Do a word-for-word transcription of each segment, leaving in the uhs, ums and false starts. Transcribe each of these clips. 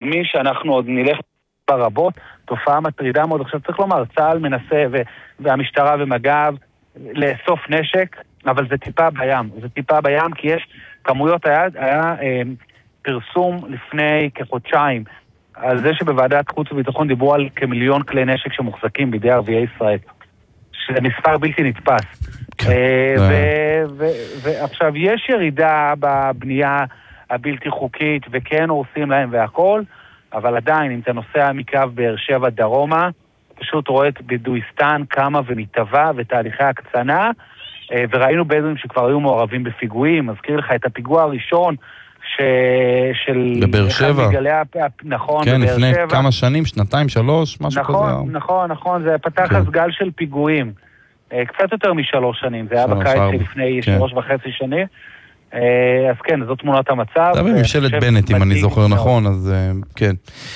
תאמין שאנחנו עוד נלך ברבות, תופעה מטרידה מאוד. עכשיו צריך לומר, צה"ל מנסה ו- והמשטרה ומג"ב לאסוף נשק, אבל זה טיפה בים. זה טיפה בים כי יש כמויות, היה, היה אה, פרסום לפני כחודשיים על זה שבוועדת חוץ וביטחון דיברו על כמיליון כלי נשק שמוחזקים בידי ערביי ישראל. שזה מספר בלתי נתפס. ועכשיו יש ירידה בבנייה הבלתי חוקית, וכן הורסים להם והכל, אבל עדיין, אם אתה נוסע מקו באר שבע דרומה, פשוט רואה את בדואיסטן קמה ומתהווה ותהליכי הקצנה, וראינו בדואים שכבר היו מעורבים בפיגועים. מזכיר לך את הפיגוע הראשון של... בבאר שבע. נכון, כן, בבאר לפני שבע. כמה שנים, שנתיים, שלוש, משהו כזה. נכון, נכון, נכון, זה פתח אז גל של פיגועים. קצת יותר משלוש שנים, זה היה בקיץ לפני שלוש וחצי שנים. אז כן, זאת תמונת המצב. זה בממשלת בנט, אם אני זוכר נכון, אז כן.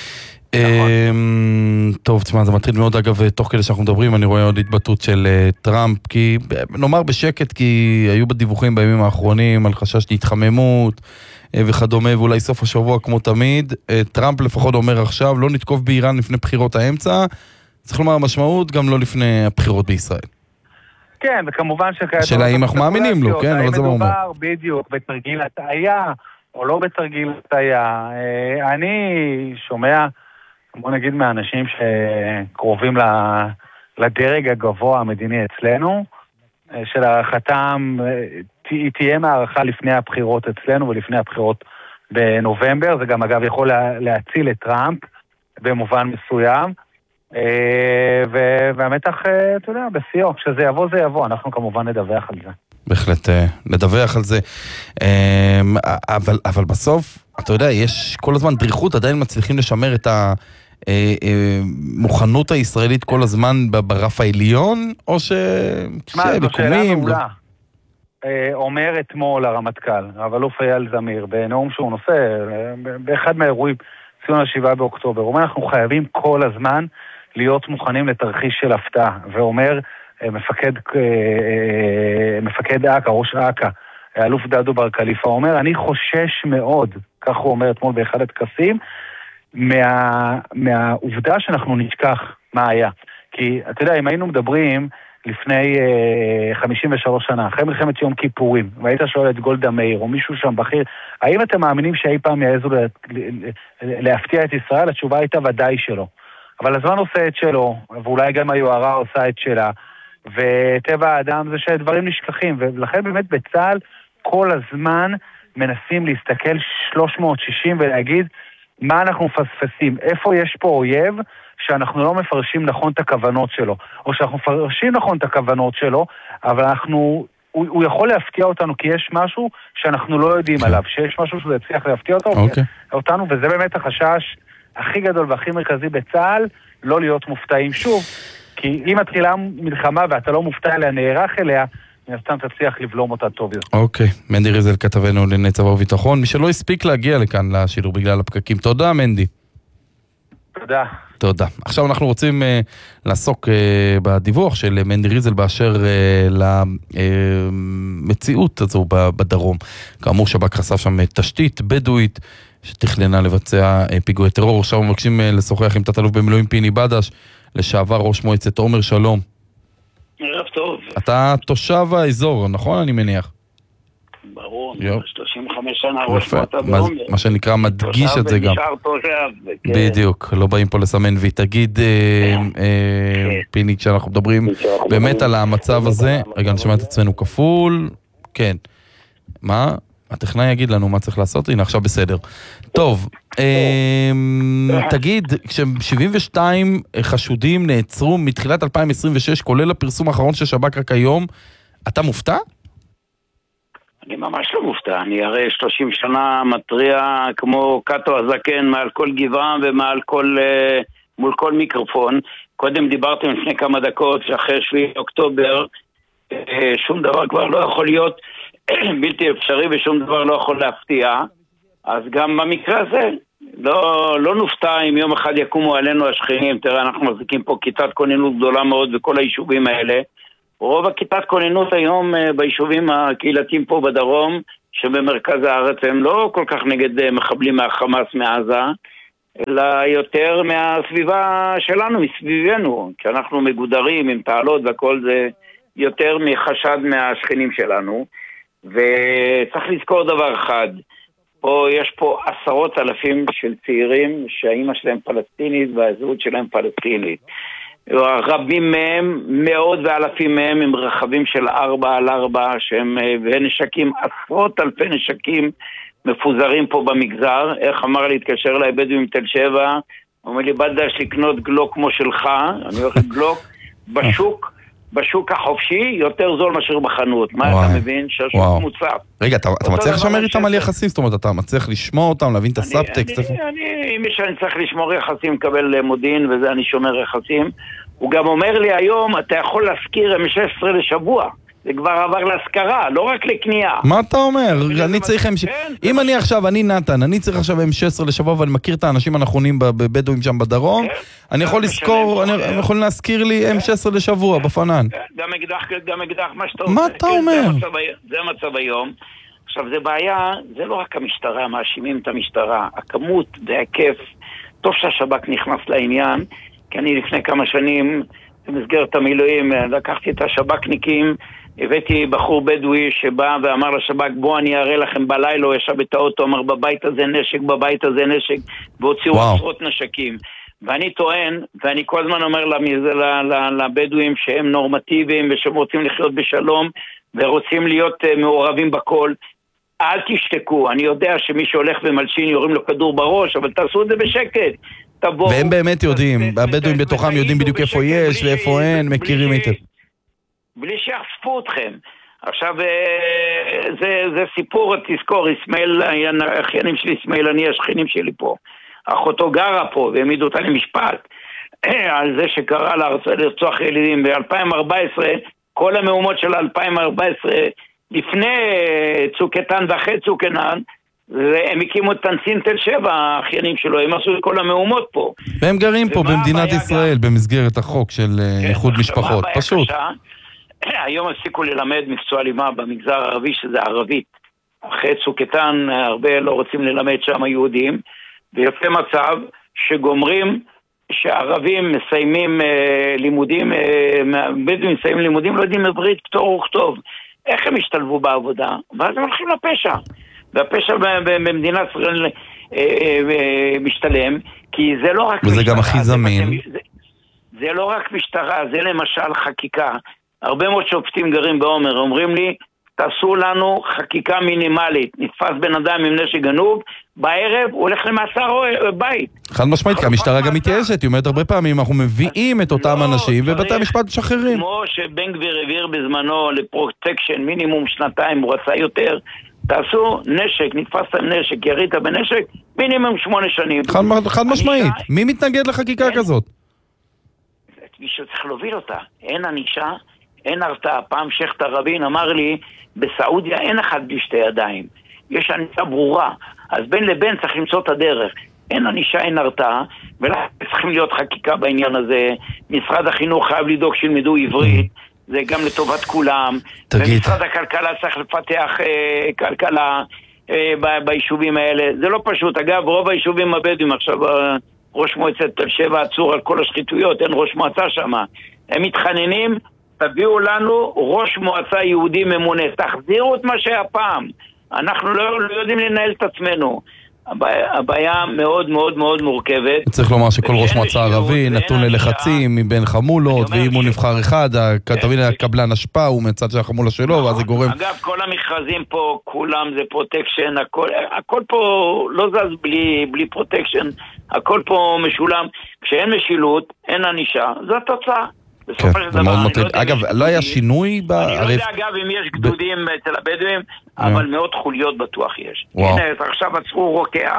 טוב, תשמע, זה מטריד מאוד. אגב, תוך כדי שאנחנו מדברים, אני רואה עוד התבטאות של טראמפ, כי נאמר בשקט, כי היו בדיווחים בימים האחרונים על חשש להתחממות וכדומה, ואולי סוף השבוע כמו תמיד. טראמפ לפחות אומר עכשיו, לא נתקוף באיראן לפני בחירות האמצע. צריך לומר, המשמעות גם לא לפני הבחירות בישראל. כן, וכמובן שכעת... השאלה אם אנחנו מאמינים לו, כן? האם מדובר בדיוק בתרגיל הטעיה, או לא בתרגיל הטעיה. אני שומע, בוא נגיד, מהאנשים שקרובים לדרג הגבוה המדיני אצלנו, של הערכתם, היא תהיה מערכה לפני הבחירות אצלנו ולפני הבחירות בנובמבר. זה גם אגב יכול להציל את טראמפ במובן מסוים. והמתח, אתה יודע, בסיום, כשזה יבוא זה יבוא, אנחנו כמובן נדווח על זה. בהחלט נדווח על זה, אבל, אבל בסוף, אתה יודע, יש כל הזמן דריכות, עדיין מצליחים לשמר את המוכנות הישראלית כל הזמן ברף העליון, או שבקומים... אומר אתמול הרמטכ"ל, אבל לא פייל זמיר, בנאום שהוא נושא, באחד מהאירועים, ציון השבעה באוקטובר, הוא אומר, אנחנו חייבים כל הזמן להיות מוכנים לתרחיש של הפתעה, ואומר מפקד, מפקד אקה, ראש אקה, אלוף דדו בר קליפה, אומר, אני חושש מאוד, כך הוא אומר אתמול באחד התקפים, מה, מהעובדה שאנחנו נשכח מה היה. כי, אתה יודע, אם היינו מדברים לפני חמישים ושלוש שנה, אחרי מלחמת יום כיפורים, והיית שואל את גולדה מאיר, או מישהו שם בכיר, האם אתם מאמינים שאי פעם יעזו להפתיע את ישראל? התשובה הייתה ודאי שלא. אבל הזמן עושה את שלו, ואולי גם היוהרה עושה את שלה, וטבע האדם זה שהדברים נשכחים, ולכן באמת בצה"ל כל הזמן מנסים להסתכל שלוש מאות ושישים ולהגיד מה אנחנו מפספסים, איפה יש פה אויב שאנחנו לא מפרשים נכון את הכוונות שלו, או שאנחנו מפרשים נכון את הכוונות שלו, אבל אנחנו, הוא, הוא יכול להפתיע אותנו כי יש משהו שאנחנו לא יודעים עליו, שיש משהו שזה יצליח להפתיע אותו, okay. אותנו, וזה באמת החשש הכי גדול והכי מרכזי בצה"ל, לא להיות מופתעים שוב, כי אם מתחילה מלחמה ואתה לא מופתע אליה, נערך אליה, נסתם תצליח לבלום אותה טוב יותר. אוקיי, מנדי ריזל כתבנו לענייני צבא וביטחון, מי שלא הספיק להגיע לכאן לשידור בגלל הפקקים. תודה מנדי. תודה. תודה. עכשיו אנחנו רוצים uh, לעסוק uh, בדיווח של מנדי ריזל באשר uh, למציאות הזו בדרום. כאמור שב"כ חשף שם תשתית בדואית שתכננה לבצע uh, פיגועי טרור. עכשיו מבקשים uh, לשוחח עם תת-אלוף במילואים פיני בדש, לשעבר ראש מועצת עומר. שלום. ערב טוב. אתה תושב האזור, נכון אני מניח? ברור, שלושים וחמש שנה ראש מועצה בעומר. מה שנקרא מדגיש את זה גם. בדיוק, לא באים פה לסמן וי. תגיד, פיני, כשאנחנו מדברים באמת על המצב הזה, רגע נשמע את עצמנו כפול, כן. מה? הטכנאי יגיד לנו מה צריך לעשות, הנה עכשיו בסדר. טוב, תגיד, כש-שבעים ושתיים חשודים נעצרו מתחילת אלפיים עשרים ושש, כולל הפרסום האחרון של שב"כ רק היום, אתה מופתע? אני ממש לא מופתע, אני הרי שלושים שנה מטריע כמו קאטו הזקן מעל כל גבעה ומעל כל, מול כל מיקרופון. קודם דיברתם לפני כמה דקות שאחרי שביעי אוקטובר שום דבר כבר לא יכול להיות בלתי אפשרי ושום דבר לא יכול להפתיע, אז גם במקרה הזה לא, לא נופתע אם יום אחד יקומו עלינו השכנים. תראה, אנחנו מחזיקים פה כיתת כוננות גדולה מאוד בכל היישובים האלה. רוב הכיתת כוננות היום ביישובים הקהילתיים פה בדרום, שבמרכז הארץ הם לא כל כך נגד מחבלים מהחמאס מעזה, אלא יותר מהסביבה שלנו, מסביבנו, כשאנחנו מגודרים עם תעלות והכל זה יותר מחשד מהשכנים שלנו, וצריך לזכור דבר אחד, פה יש פה עשרות אלפים של צעירים שהאימא שלהם פלסטינית והזהות שלהם פלסטינית. רבים מהם, מאות ואלפים מהם הם רכבים של ארבע על ארבע, שהם ונשקים, עשרות אלפי נשקים מפוזרים פה במגזר. איך אמר לי, התקשר אליי בדואי עם תל שבע, הוא אומר לי, בדש לקנות גלוק כמו שלך, אני הולך גלוק בשוק, בשוק החופשי יותר זול מאשר בחנות. מה אתה מבין? שהשוק מוצף. רגע, אתה מצליח לשמר איתם על יחסים? זאת אומרת, אתה מצליח לשמור אותם, להבין את הסאבטקסט? אני, מי שאני צריך לשמור יחסים, מקבל מודיעין, וזה אני שומר יחסים. הוא גם אומר לי היום, אתה יכול להזכיר אם שש עשרה לשבוע. זה כבר עבר להשכרה, לא רק לקנייה. מה אתה אומר? אני צריך... אם אני עכשיו, אני נתן, אני צריך עכשיו אם שש עשרה לשבוע, ואני מכיר את האנשים הנכונים בבדואים שם בדרום, אני יכול לזכור, אני יכול להזכיר לי אם שש עשרה לשבוע, בפנן. גם אקדח, גם אקדח, מה שאתה אומר. מה אתה אומר? זה המצב היום. עכשיו, זה בעיה, זה לא רק המשטרה, מאשימים את המשטרה. הכמות וההיקף, טוב שהשב"כ נכנס לעניין, כי אני לפני כמה שנים, במסגרת המילואים, לקחתי את השב"כניקים, הבאתי בחור בדואי שבא ואמר לשב"כ, בוא אני אראה לכם בלילה, הוא ישב את האוטו, אמר בבית הזה נשק, בבית הזה נשק, והוציאו עשרות נשקים. ואני טוען, ואני כל הזמן אומר לבדואים שהם נורמטיביים ושהם רוצים לחיות בשלום ורוצים להיות מעורבים בכל, אל תשתקו. אני יודע שמי שהולך ומלשין יורים לו כדור בראש, אבל תעשו את זה בשקט. תבואו, והם באמת יודעים, הבדואים בתוכם יודעים בדיוק איפה יש ואיפה אין, מכירים איתם. בלי שיחשפו אתכם. עכשיו, זה, זה סיפור, תזכור, אסמאעיל, האחיינים שלי, אסמאעיל, אני השכנים שלי פה. אחותו גרה פה, והעמידו אותה למשפט, על זה שקרא לרצוח ילדים. ב-אלפיים וארבע עשרה, כל המהומות של אלפיים וארבע עשרה, לפני צוק איתן ואחרי צוק איתן, הם הקימו את תנסין תל שבע, האחיינים שלו, הם עשו את כל המהומות פה. והם גרים פה במדינת ישראל, במסגרת החוק של איחוד משפחות, פשוט. היום הפסיקו ללמד מקצוע לימה במגזר הערבי, שזה ערבית. אחרי צוק איתן, הרבה לא רוצים ללמד שם היהודים, ויוצא מצב שגומרים שהערבים מסיימים אה, לימודים, אה, בדואים מסיימים לימודים, לא יודעים עברית, פתור וכתוב. איך הם השתלבו בעבודה? ואז הם הולכים לפשע. והפשע במדינת ישראל אה, אה, משתלם, כי זה לא רק וזה משטרה. גם הכי זמין. זה, זה לא רק משטרה, זה למשל חקיקה. הרבה מאוד שופטים גרים בעומר, אומרים לי, תעשו לנו חקיקה מינימלית. נתפס בן אדם עם נשק גנוב, בערב הוא הולך למאסר בית. חד משמעית, כי המשטרה גם מתייאשת, היא אומרת הרבה פעמים, אנחנו מביאים את אותם אנשים, ובתי המשפט משחררים. כמו שבן גביר העביר בזמנו לפרוטקשן, מינימום שנתיים, הוא רצה יותר, תעשו נשק, נתפסת נשק, ירית בנשק, מינימום שמונה שנים. חד משמעית, מי מתנגד לחקיקה כזאת? מישהו צריך להוביל אותה. אין ענישה, אין הרתעה. פעם שייח' תראבין אמר לי, בסעודיה אין אחד בלי שתי ידיים. יש ענישה ברורה. אז בין לבין צריך למצוא את הדרך. אין ענישה, אין הרתעה, ולכן צריכים להיות חקיקה בעניין הזה. משרד החינוך חייב לדאוג שילמדו עברית, זה גם לטובת כולם. תגיד. ומשרד הכלכלה צריך לפתח אה, כלכלה אה, ב- ביישובים האלה. זה לא פשוט. אגב, רוב היישובים הבדואים עכשיו... אה, ראש מועצת תל שבע עצור על כל השחיתויות, אין ראש מועצה שם. הם מתחננים, תביאו לנו ראש מועצה יהודי ממונה, תחזירו את מה שהיה פעם. אנחנו לא, לא יודעים לנהל את עצמנו. הבעיה, הבעיה מאוד מאוד מאוד מורכבת. צריך לומר שכל ראש מועצה ערבי נתון ללחצים מבין חמולות, ואם הוא נבחר אחד, תבין הקבלן השפעה, הוא מצד של החמולה שלו, ואז זה גורם... אגב, כל המכרזים פה, כולם זה פרוטקשן, הכל, הכל פה לא זז בלי, בלי פרוטקשן, הכל פה משולם. כשאין משילות, אין ענישה, זו התוצאה. כן, זה מאוד מוטרד. אגב, לא היה שינוי ב... אני לא יודע אגב אם יש גדודים אצל הבדואים, אבל מאות חוליות בטוח יש. הנה, עכשיו עצרו רוקח,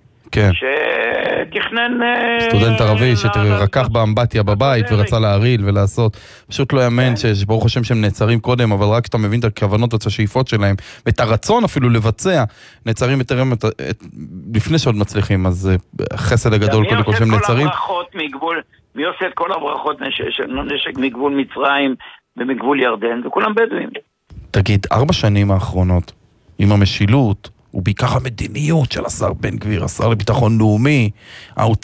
שתכנן... סטודנט ערבי שרקח באמבטיה בבית ורצה להריל ולעשות. פשוט לא יאמן שברוך השם שהם נעצרים קודם, אבל רק שאתה מבין את הכוונות ואת השאיפות שלהם, ואת הרצון אפילו לבצע, נעצרים יותר לפני שעוד מצליחים, אז חסד הגדול קודם כל שהם נעצרים. מי עושה את כל הברכות של נשק מגבול מצרים ומגבול ירדן? וכולם בדואים. תגיד, ארבע שנים האחרונות, עם המשילות, הוא בעיקר המדיניות של השר בן גביר, השר לביטחון לאומי,